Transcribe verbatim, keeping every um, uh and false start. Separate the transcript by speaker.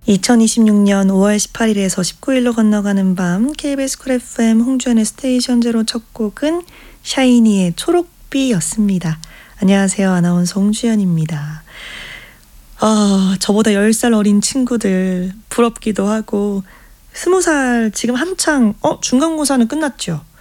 Speaker 1: 이천이십육 년 오월 십팔일에서 십구일로 건너가는 밤 케이비에스 쿨 에프엠 홍주연의 스테이션 제로 첫 곡은 샤이니의 초록비였습니다. 안녕하세요. 아나운서 홍주연입니다. 아, 저보다 열 살 어린 친구들 부럽기도 하고 스무 살 지금 한창 어 중간고사는 끝났죠?